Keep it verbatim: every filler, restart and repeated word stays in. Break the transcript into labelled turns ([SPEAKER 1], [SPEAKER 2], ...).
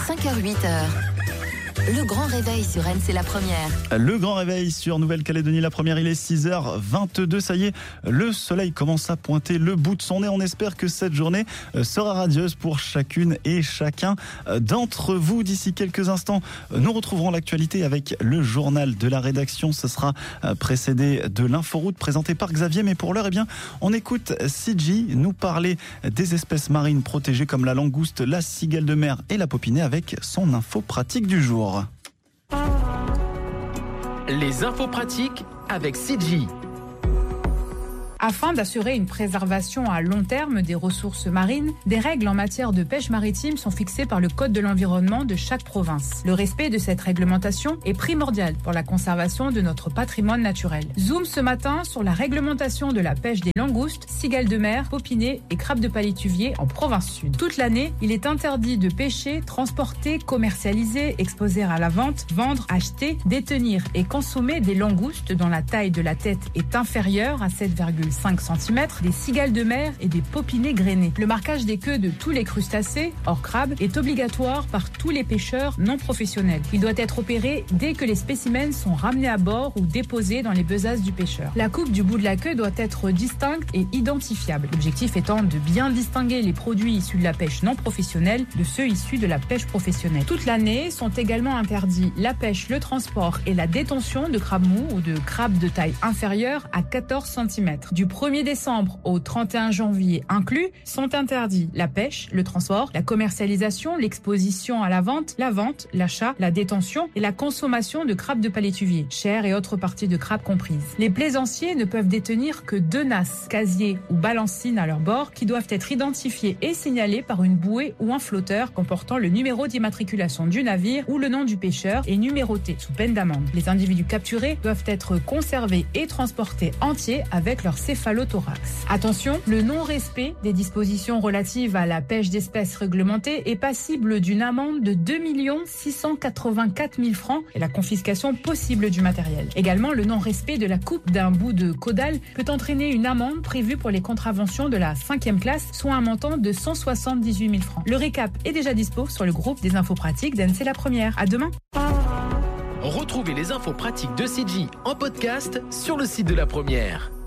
[SPEAKER 1] cinq heures huit heures. Le grand réveil sur N, c'est la première.
[SPEAKER 2] Le grand réveil sur Nouvelle-Calédonie, la première, il est six heures vingt-deux. Ça y est, le soleil commence à pointer le bout de son nez. On espère que cette journée sera radieuse pour chacune et chacun d'entre vous. D'ici quelques instants, nous retrouverons l'actualité avec le journal de la rédaction. Ce sera précédé de l'inforoute présentée par Xavier. Mais pour l'heure, eh bien, on écoute Sidji nous parler des espèces marines protégées comme la langouste, la cigale de mer et la popinée avec son info pratique du jour.
[SPEAKER 3] Les infos pratiques avec Sidji.
[SPEAKER 4] Afin d'assurer une préservation à long terme des ressources marines, des règles en matière de pêche maritime sont fixées par le Code de l'environnement de chaque province. Le respect de cette réglementation est primordial pour la conservation de notre patrimoine naturel. Zoom ce matin sur la réglementation de la pêche des langoustes, cigales de mer, popinets et crabes de palétuvier en province sud. Toute l'année, il est interdit de pêcher, transporter, commercialiser, exposer à la vente, vendre, acheter, détenir et consommer des langoustes dont la taille de la tête est inférieure à sept virgule cinq centimètres, des cigales de mer et des popinets grainés. Le marquage des queues de tous les crustacés, hors crabe, est obligatoire par tous les pêcheurs non professionnels. Il doit être opéré dès que les spécimens sont ramenés à bord ou déposés dans les besaces du pêcheur. La coupe du bout de la queue doit être distincte et identifiable. L'objectif étant de bien distinguer les produits issus de la pêche non professionnelle de ceux issus de la pêche professionnelle. Toute l'année sont également interdits la pêche, le transport et la détention de crabes mous ou de crabes de taille inférieure à quatorze centimètres. Du premier décembre au trente et un janvier inclus, sont interdits la pêche, le transport, la commercialisation, l'exposition à la vente, la vente, l'achat, la détention et la consommation de crabes de palétuvier, chair et autres parties de crabe comprises. Les plaisanciers ne peuvent détenir que deux nasses, casiers ou balancines à leur bord qui doivent être identifiées et signalées par une bouée ou un flotteur comportant le numéro d'immatriculation du navire ou le nom du pêcheur et numéroté sous peine d'amende. Les individus capturés doivent être conservés et transportés entiers avec leur céphalothorax. Attention, le non-respect des dispositions relatives à la pêche d'espèces réglementées est passible d'une amende de deux millions six cent quatre-vingt-quatre mille francs et la confiscation possible du matériel. Également, le non-respect de la coupe d'un bout de caudale peut entraîner une amende prévue pour les contraventions de la cinquième classe, soit un montant de cent soixante-dix-huit mille francs. Le récap est déjà dispo sur le groupe des infos pratiques d'N C la première. À demain.
[SPEAKER 3] Retrouvez les infos pratiques de Sidji en podcast sur le site de la première.